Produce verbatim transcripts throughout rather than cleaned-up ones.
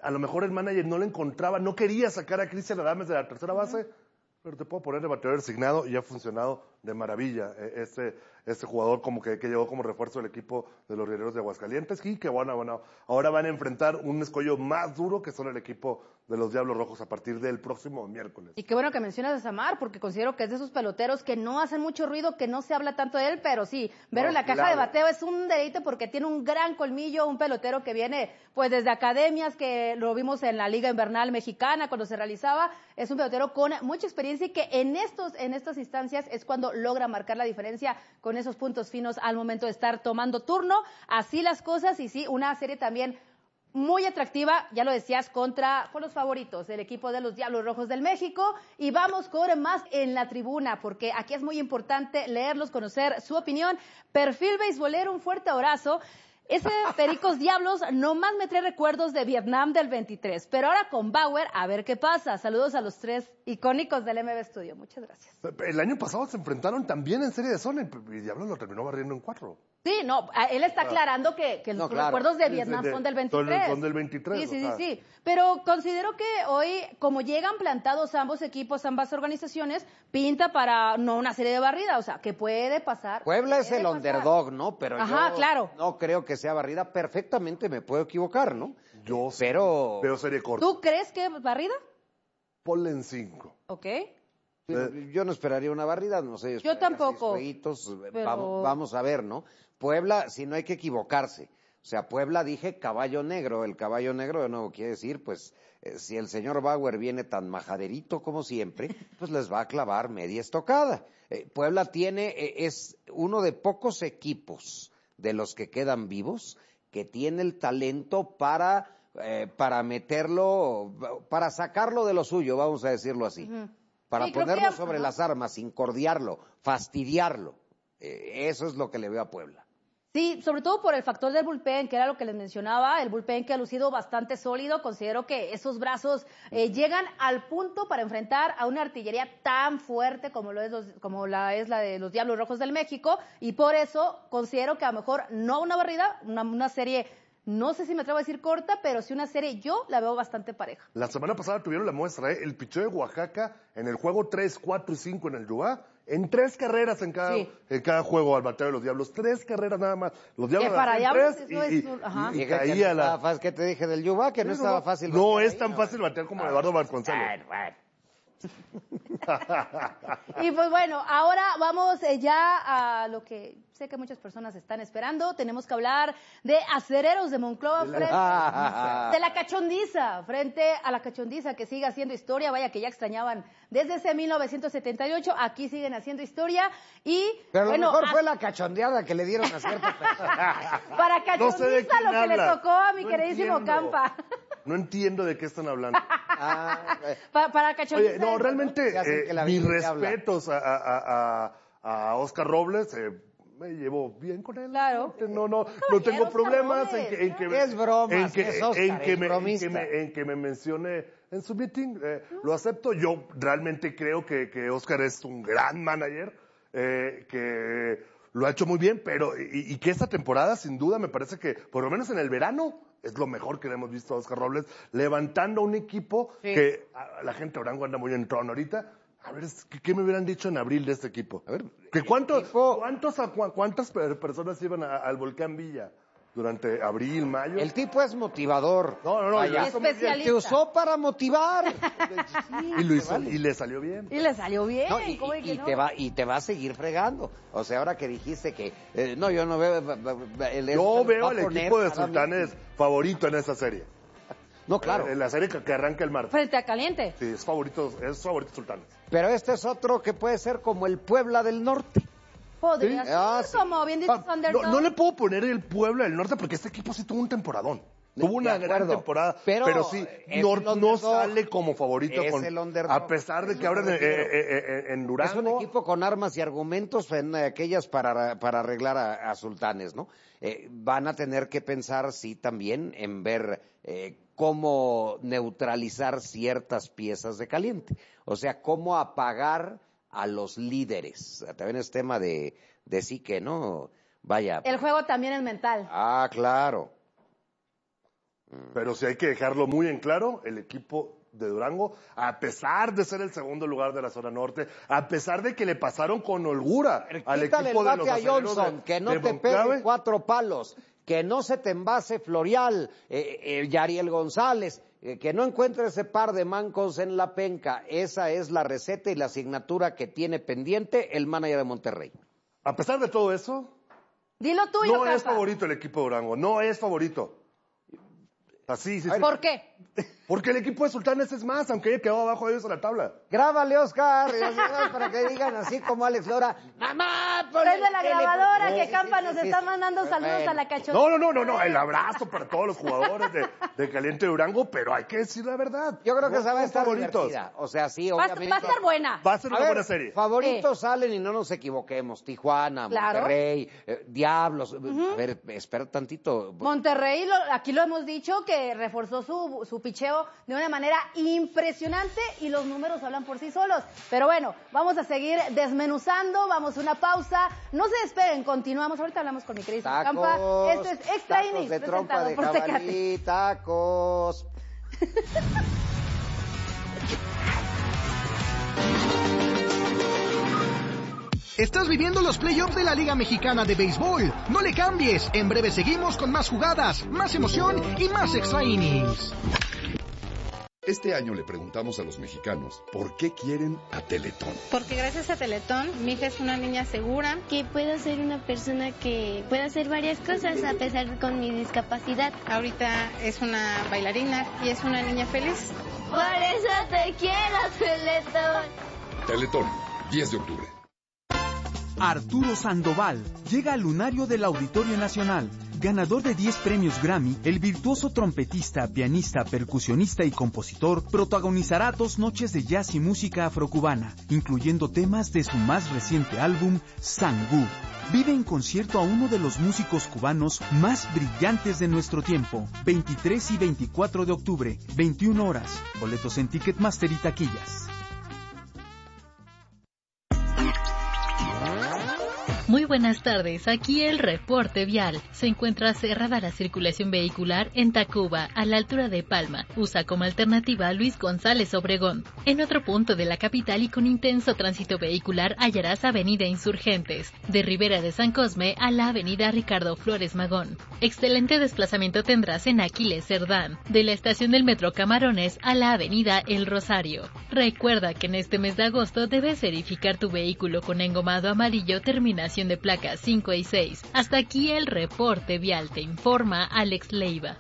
a lo mejor el manager no le encontraba, no quería sacar a Cristian Adames de la tercera base, uh-huh. pero te puedo poner de bateador designado y ha funcionado de maravilla. Este, este jugador como que, que llegó como refuerzo del equipo de los Rieleros de Aguascalientes y que bueno, bueno, ahora van a enfrentar un escollo más duro que son el equipo de los Diablos Rojos a partir del próximo miércoles. Y qué bueno que mencionas a Samar, porque considero que es de esos peloteros que no hacen mucho ruido, que no se habla tanto de él, pero sí, verlo no, en la caja claro. de bateo es un deleite porque tiene un gran colmillo, un pelotero que viene pues desde academias, que lo vimos en la Liga Invernal Mexicana cuando se realizaba, es un pelotero con mucha experiencia y que en estos en estas instancias es cuando logra marcar la diferencia con esos puntos finos al momento de estar tomando turno, así las cosas y sí, una serie también muy atractiva, ya lo decías, contra con los favoritos del equipo de los Diablos Rojos del México y vamos con más en la tribuna porque aquí es muy importante leerlos, conocer su opinión. Perfil beisbolero, un fuerte abrazo. Ese Pericos Diablos nomás me trae recuerdos de Vietnam del veintitrés, pero ahora con Bauer, a ver qué pasa. Saludos a los tres icónicos del M B Studio. Muchas gracias. El año pasado se enfrentaron también en serie de zona y Diablos lo terminó barriendo en cuatro. Sí, no, él está aclarando que, que no, los claro. recuerdos de Vietnam de, de, son del veintitrés. Son del veintitrés. Sí, sí, sí, sí. Pero considero que hoy, como llegan plantados ambos equipos, ambas organizaciones, pinta para no una serie de barrida, o sea, que puede pasar. Puebla es el pasar. underdog, ¿no? Pero Ajá, yo claro. no creo que sea barrida. Perfectamente me puedo equivocar, ¿no? Yo pero veo serie corta. ¿Tú crees que barrida? Ponle en cinco. Ok. Eh, yo no esperaría una barrida, no sé. Yo tampoco. Jueguitos, pero... vamos, vamos a ver, ¿no? Puebla, si no hay que equivocarse. O sea, Puebla dije caballo negro. El caballo negro de nuevo quiere decir, pues, eh, si el señor Bauer viene tan majaderito como siempre, pues les va a clavar media estocada. Eh, Puebla tiene, eh, es uno de pocos equipos de los que quedan vivos que tiene el talento para, eh, para meterlo, para sacarlo de lo suyo, vamos a decirlo así. Uh-huh. Para sí, ponerlo que... sobre uh-huh. las armas, incordiarlo, fastidiarlo. Eh, eso es lo que le veo a Puebla. Sí, sobre todo por el factor del bullpen, que era lo que les mencionaba, el bullpen que ha lucido bastante sólido. Considero que esos brazos eh, llegan al punto para enfrentar a una artillería tan fuerte como lo es los, como la es la de los Diablos Rojos del México, y por eso considero que a lo mejor no una barrida, una, una serie, no sé si me atrevo a decir corta, pero sí una serie yo la veo bastante pareja. La semana pasada tuvieron la muestra, ¿eh? El picheo de Oaxaca en el juego tres, cuatro y cinco en el Yubá, en tres carreras en cada, sí. en cada juego al bateo de los Diablos, tres carreras nada más. Los Diablos que para Diablos tres y, no y, es un, ajá. y, y, y caía no la... fácil, ¿qué te dije del Yubá? Que no, no estaba fácil. No es tan ahí, fácil no. batear como ah, Eduardo Vasconcelos. Bueno, bueno. Y pues bueno, ahora vamos eh, ya a lo que sé que muchas personas están esperando. Tenemos que hablar de Acereros de Monclova de frente la... de la Cachondiza, frente a la Cachondiza que sigue haciendo historia. Vaya que ya extrañaban desde ese mil novecientos setenta y ocho, aquí siguen haciendo historia y pero bueno, lo mejor a... fue la cachondeada que le dieron a ciertas personas. Para Cachondiza no sé lo que habla. Le tocó a mi no queridísimo entiendo. Campa. No entiendo de qué están hablando. Ah, para, para Cachondiza. Oye, no, realmente eh, mis respetos a, a, a, a Oscar Robles. Eh, me llevo bien con él. Claro. No, no, no tengo problemas en que, en que es broma, en que, es Oscar, en que, es me, en que me, en que me mencione en su meeting. Eh, no. Lo acepto. Yo realmente creo que, que Oscar es un gran manager, eh, que lo ha hecho muy bien, pero y, y que esta temporada sin duda me parece que por lo menos en el verano es lo mejor que le hemos visto a Oscar Robles, levantando un equipo sí. que a, la gente Orango anda muy en trono ahorita. A ver, ¿qué, ¿qué me hubieran dicho en abril de este equipo? A ver, ¿que cuántos, equipo... ¿cuántos, ¿cuántas personas iban a, al Volcán Villa durante abril, mayo? El tipo es motivador. No, no, no. Especialista. Te usó para motivar. Sí, y, lo hizo, vale. y le salió bien. Y le salió bien. No, y, y, y, no? te va, y te va a seguir fregando. O sea, ahora que dijiste que... Eh, no, yo no veo... El, yo veo al equipo de Sultanes mí. favorito en esa serie. No, claro. En la serie que, que arranca el martes. Frente a Caliente. Sí, es favorito, es favorito Sultanes. Pero este es otro que puede ser como el Puebla del Norte. Podría ¿Sí? ser, ah, sí. como bien dices, ah, no, no le puedo poner el Puebla del Norte porque este equipo sí tuvo un temporadón. Tuvo una gran temporada, pero, pero sí, no, no sale como favorito. Es con, el underdog. A pesar de que ahora en, eh, eh, en Durango... Es un equipo con armas y argumentos en aquellas para, para arreglar a, a Sultanes, ¿no? Eh, van a tener que pensar, sí, también en ver eh, cómo neutralizar ciertas piezas de Caliente. O sea, cómo apagar a los líderes. También es tema de, de sí que, ¿no? Vaya. El juego también es mental. Ah, claro. Pero sí hay que dejarlo muy en claro, el equipo de Durango, a pesar de ser el segundo lugar de la zona norte, a pesar de que le pasaron con holgura al Quítale equipo el de los bate a aceleros Johnson, de, que no de te Monclave. pegue cuatro palos, que no se te envase Florial, eh, eh, Yariel González, eh, que no encuentre ese par de mancos en la penca. Esa es la receta y la asignatura que tiene pendiente el manager de Monterrey. A pesar de todo eso, Dilo tuyo, no es Campa. favorito el equipo de Durango, no es favorito. Así, sí, sí. ¿Por qué? Porque el equipo de Sultanes es más, aunque haya quedado abajo de ellos en la tabla. Grábale, Oscar, y así, para que digan así como Alex Lora, mamá, ponle Prende la tele, grabadora, porque- que Campa nos Sí, sí, está sí. mandando saludos Bueno. a la cachota. No, no, no, no, no, el abrazo para todos los jugadores de, de Caliente Durango, pero hay que decir la verdad. Yo creo que No esa va a son estar favoritos. divertida. O sea, sí, Va, a- obviamente. va a estar buena. Va a ser A una ver, buena serie. favoritos salen y no nos equivoquemos. Tijuana, Claro. Monterrey, eh, Diablos. A ver, espera tantito. Monterrey, lo- aquí lo hemos dicho, que reforzó su, su picheo de una manera impresionante y los números hablan por sí solos. Pero bueno, vamos a seguir desmenuzando, vamos a una pausa. No se despeguen, continuamos. Ahorita hablamos con mi querido Campa. Tacos, Esto es Extra tacos Innings, de trompa presentado de por Tecate. jabalí, tacos. Estás viviendo los playoffs de la Liga Mexicana de Béisbol. No le cambies. En breve seguimos con más jugadas, más emoción y más extra innings. Este año le preguntamos a los mexicanos por qué quieren a Teletón. Porque gracias a Teletón, mi hija es una niña segura. Que puedo ser una persona que pueda hacer varias cosas a pesar de con mi discapacidad. Ahorita es una bailarina y es una niña feliz. Por eso te quiero, Teletón. Teletón, diez de octubre. Arturo Sandoval llega al lunario del Auditorio Nacional. Ganador de diez premios Grammy, el virtuoso trompetista, pianista, percusionista y compositor protagonizará dos noches de jazz y música afrocubana, incluyendo temas de su más reciente álbum, Sangú. Vive en concierto a uno de los músicos cubanos más brillantes de nuestro tiempo. veintitrés y veinticuatro de octubre, veintiuna horas. Boletos en Ticketmaster y taquillas. Muy buenas tardes, aquí el reporte vial. Se encuentra cerrada la circulación vehicular en Tacuba, a la altura de Palma. Usa como alternativa Luis González Obregón. En otro punto de la capital y con intenso tránsito vehicular hallarás Avenida Insurgentes, de Ribera de San Cosme a la Avenida Ricardo Flores Magón. Excelente desplazamiento tendrás en Aquiles Cerdán, de la estación del Metro Camarones a la Avenida El Rosario. Recuerda que en este mes de agosto debes verificar tu vehículo con engomado amarillo terminación de placas cinco y seis. Hasta aquí el reporte vial, te informa Alex Leiva.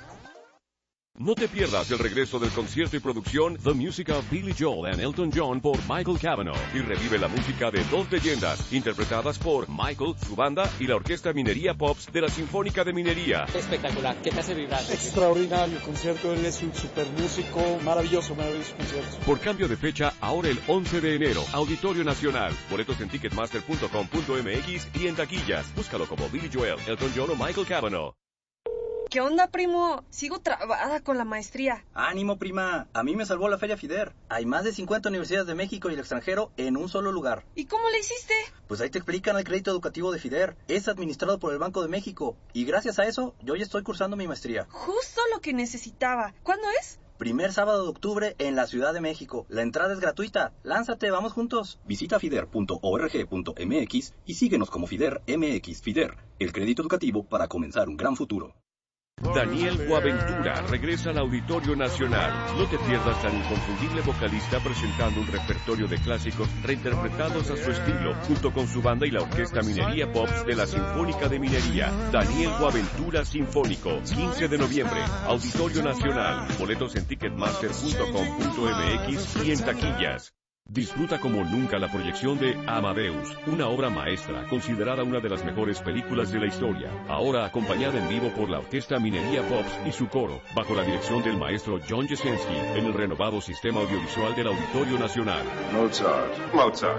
No te pierdas el regreso del concierto y producción The Music of Billy Joel and Elton John por Michael Cavanaugh y revive la música de dos leyendas interpretadas por Michael, su banda y la Orquesta Minería Pops de la Sinfónica de Minería. Espectacular, ¿qué te hace vibrar? Extraordinario el concierto, él es un super músico, maravilloso, maravilloso concierto. Por cambio de fecha, ahora el once de enero, Auditorio Nacional. Boletos en ticketmaster punto com punto m x y en taquillas. Búscalo como Billy Joel, Elton John o Michael Cavanaugh. ¿Qué onda, primo? Sigo trabada con la maestría. Ánimo, prima. A mí me salvó la Feria FIDER. Hay más de cincuenta universidades de México y el extranjero en un solo lugar. ¿Y cómo le hiciste? Pues ahí te explican el crédito educativo de FIDER. Es administrado por el Banco de México. Y gracias a eso, yo ya estoy cursando mi maestría. Justo lo que necesitaba. ¿Cuándo es? Primer sábado de octubre en la Ciudad de México. La entrada es gratuita. Lánzate, vamos juntos. Visita fider punto org punto m x y síguenos como FIDER M X. FIDER, el crédito educativo para comenzar un gran futuro. Daniel Boaventura regresa al Auditorio Nacional. No te pierdas al inconfundible vocalista presentando un repertorio de clásicos reinterpretados a su estilo, junto con su banda y la Orquesta Minería Pops de la Sinfónica de Minería. Daniel Boaventura Sinfónico, quince de noviembre, Auditorio Nacional. Boletos en ticketmaster punto com punto m x y en taquillas. Disfruta como nunca la proyección de Amadeus, una obra maestra considerada una de las mejores películas de la historia, ahora acompañada en vivo por la Orquesta Minería Pops y su coro, bajo la dirección del maestro John Jesensky, en el renovado sistema audiovisual del Auditorio Nacional. Mozart, Mozart,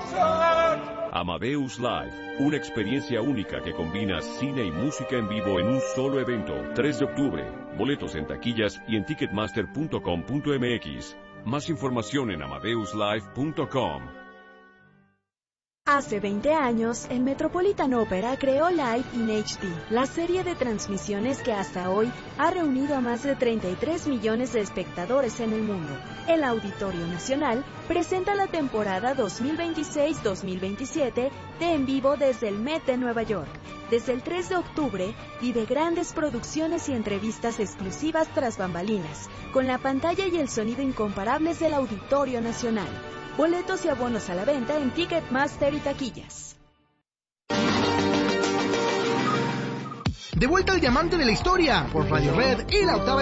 Mozart. Amadeus Live, una experiencia única que combina cine y música en vivo en un solo evento, tres de octubre. Boletos en taquillas y en ticketmaster punto com punto m x. Más información en amadeus live punto com. Hace veinte años, el Metropolitan Opera creó Live in H D, la serie de transmisiones que hasta hoy ha reunido a más de treinta y tres millones de espectadores en el mundo. El Auditorio Nacional presenta la temporada dos mil veintiséis dos mil veintisiete de En Vivo desde el Met de Nueva York. Desde el tres de octubre, vive grandes producciones y entrevistas exclusivas tras bambalinas, con la pantalla y el sonido incomparables del Auditorio Nacional. Boletos y abonos a la venta en Ticketmaster y taquillas. De vuelta al diamante de la historia por Radio Red y la octava